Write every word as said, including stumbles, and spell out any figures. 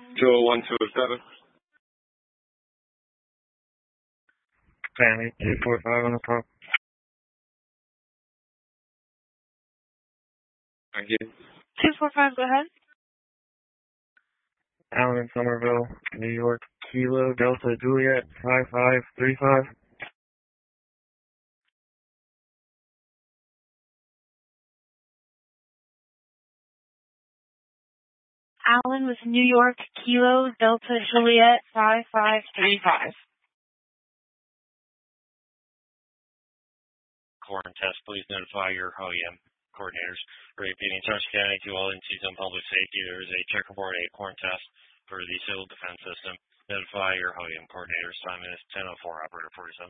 two oh one, two oh seven. Family, two four five on the call. Thank you. two four five, go ahead. Alan in Somerville, New York, Kilo, Delta, Juliet, five five three five. Alan with New York, Kilo, Delta, Juliet, five five three five. Corn test, please notify your O E M coordinators. Repeating, Charles County to all entities on public safety. There is a checkerboard A corn test for the civil defense system. Notify your O E M coordinators. Time is ten oh four, operator forty-seven.